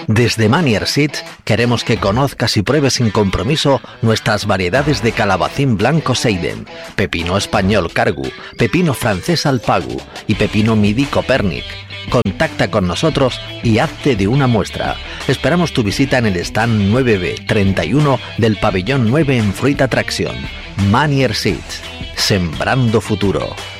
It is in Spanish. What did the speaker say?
Desde Manier Seeds queremos que conozcas y pruebes sin compromiso nuestras variedades de calabacín blanco Seiden, pepino español Cargu, pepino francés Alpagu y pepino midi Copernic. Contacta con nosotros y hazte de una muestra. Esperamos tu visita en el stand 9B31 del pabellón 9 en Fruit Attraction. Manier Seeds, sembrando futuro.